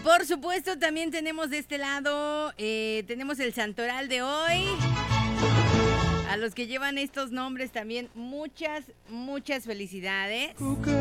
por supuesto también tenemos de este lado, tenemos el santoral de hoy. A los que llevan estos nombres también muchas felicidades.